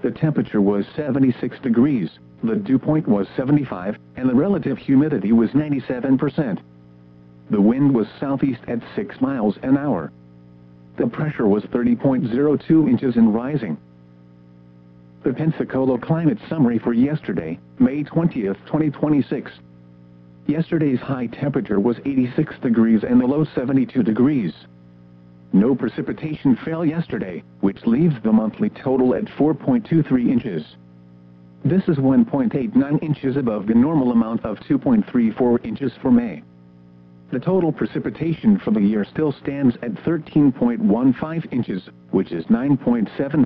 The temperature was 76 degrees, the dew point was 75, and the relative humidity was 97%. The wind was southeast at 6 miles an hour. The pressure was 30.02 inches and rising. The Pensacola Climate Summary for yesterday, May 20, 2026. Yesterday's high temperature was 86 degrees and the low 72 degrees. No precipitation fell yesterday, which leaves the monthly total at 4.23 inches. This is 1.89 inches above the normal amount of 2.34 inches for May. The total precipitation for the year still stands at 13.15 inches, which is 9.76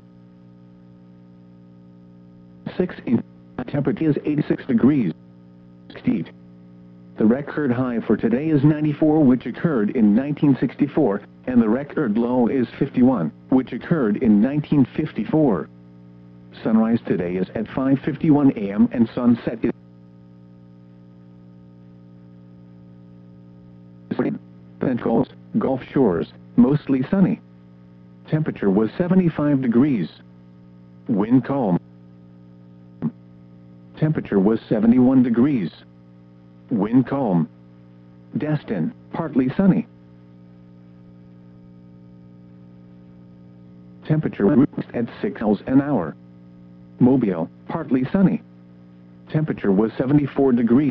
inches. The temperature is 86 degrees. The record high for today is 94, which occurred in 1964, and the record low is 51, which occurred in 1954. Sunrise today is at 5:51 a.m. and sunset is Central Gulf Shores, mostly sunny. Temperature was 75 degrees. Wind calm. Temperature was 71 degrees. Wind calm. Destin, partly sunny. Temperature at 6 miles an hour. Mobile, partly sunny. Temperature was 74 degrees.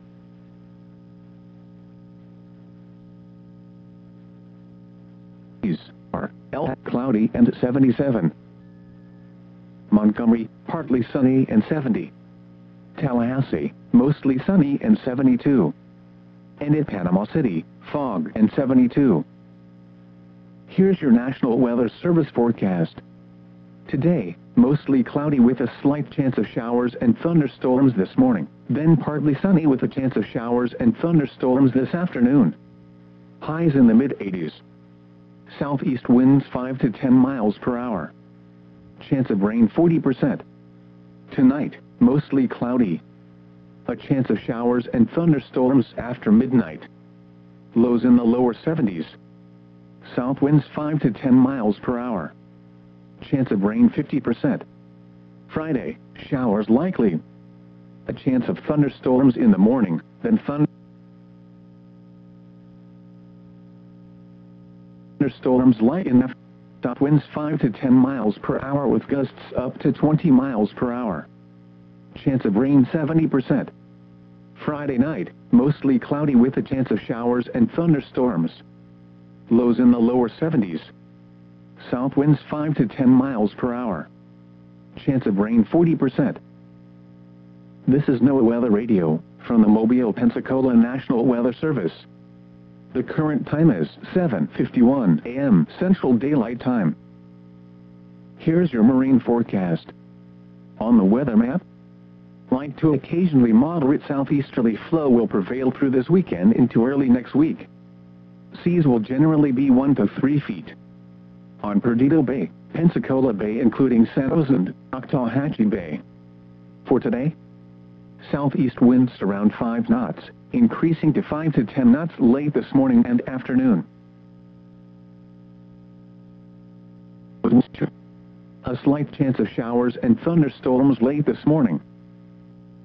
Cloudy and 77. Montgomery, partly sunny and 70. Tallahassee, mostly sunny and 72. And in Panama City, fog and 72. Here's your National Weather Service forecast. Today, mostly cloudy with a slight chance of showers and thunderstorms this morning, then partly sunny with a chance of showers and thunderstorms this afternoon. Highs in the mid-80s. Southeast winds 5 to 10 miles per hour. Chance of rain 40%. Tonight, mostly cloudy. A chance of showers and thunderstorms after midnight. Lows in the lower 70s. South winds 5 to 10 miles per hour. Chance of rain 50%. Friday, showers likely. A chance of thunderstorms in the morning, then thunderstorms light enough. South winds 5 to 10 miles per hour with gusts up to 20 miles per hour. Chance of rain 70%. Friday night, mostly cloudy with a chance of showers and thunderstorms. Lows in the lower 70s. South winds 5 to 10 miles per hour. Chance of rain 40%. This is NOAA Weather Radio, from the Mobile, Pensacola National Weather Service. The current time is 7:51 a.m. Central Daylight Time. Here's your marine forecast. On the weather map, light to occasionally moderate southeasterly flow will prevail through this weekend into early next week. Seas will generally be 1 to 3 feet. On Perdido Bay, Pensacola Bay including San Jose and Octahatchee Bay. For today, southeast winds around 5 knots, increasing to 5 to 10 knots late this morning and afternoon. A slight chance of showers and thunderstorms late this morning.